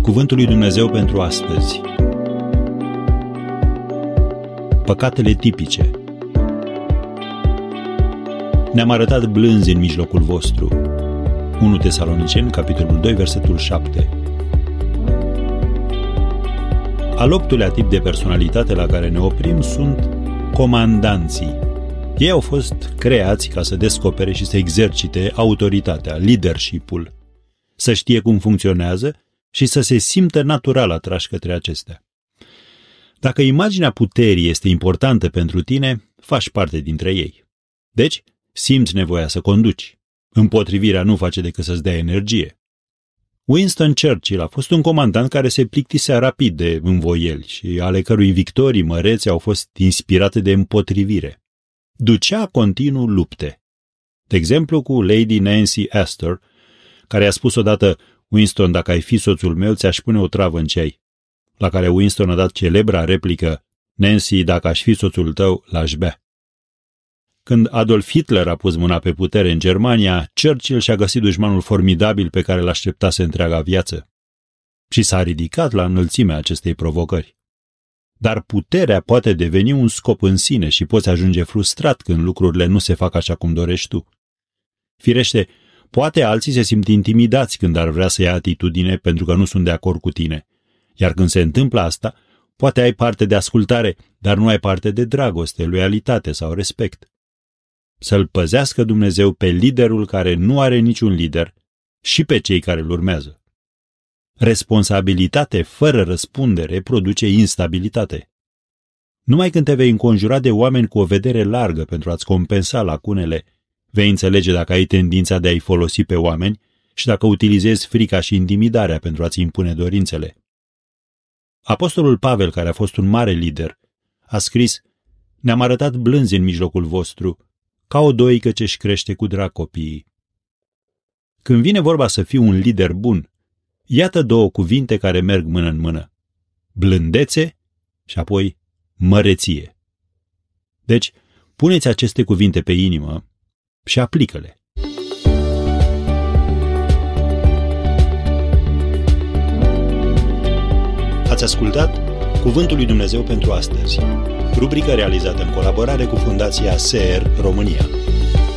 Cuvântul lui Dumnezeu pentru astăzi. Păcatele tipice. Ne-am arătat blânzi în mijlocul vostru. 1 Tesaloniceni, capitolul 2, versetul 7. Al optulea tip de personalitate la care ne oprim sunt comandanții. Ei au fost creați ca să descopere și să exercite autoritatea, leadership-ul, să știe cum funcționează și să se simtă natural atrași către acestea. Dacă imaginea puterii este importantă pentru tine, faci parte dintre ei. Deci, simți nevoia să conduci. Împotrivirea nu face decât să-ți dea energie. Winston Churchill a fost un comandant care se plictisea rapid de învoieli și ale cărui victorii mărețe au fost inspirate de împotrivire. Ducea continuu lupte. De exemplu cu Lady Nancy Astor, care a spus odată: Winston, dacă ai fi soțul meu, ți-aș pune o travă în ceai. La care Winston a dat celebra replică: Nancy, dacă aș fi soțul tău, l-aș bea. Când Adolf Hitler a pus mâna pe putere în Germania, Churchill și-a găsit dușmanul formidabil pe care l-așteptase întreaga viață. Și s-a ridicat la înălțimea acestei provocări. Dar puterea poate deveni un scop în sine și poți ajunge frustrat când lucrurile nu se fac așa cum dorești tu. Firește, poate alții se simt intimidați când ar vrea să ia atitudine pentru că nu sunt de acord cu tine. Iar când se întâmplă asta, poate ai parte de ascultare, dar nu ai parte de dragoste, loialitate sau respect. Să-l păzească Dumnezeu pe liderul care nu are niciun lider și pe cei care îl urmează. Responsabilitate fără răspundere produce instabilitate. Numai când te vei înconjura de oameni cu o vedere largă pentru a-ți compensa lacunele, vei înțelege dacă ai tendința de a-i folosi pe oameni și dacă utilizezi frica și intimidarea pentru a-ți impune dorințele. Apostolul Pavel, care a fost un mare lider, a scris: Ne-am arătat blânzi în mijlocul vostru, ca o doică ce-și crește cu drag copiii. Când vine vorba să fii un lider bun, iată două cuvinte care merg mână în mână: blândețe și apoi măreție. Deci, puneți aceste cuvinte pe inimă și aplică-le. Ați ascultat Cuvântul lui Dumnezeu pentru astăzi, rubrică realizată în colaborare cu Fundația SER România.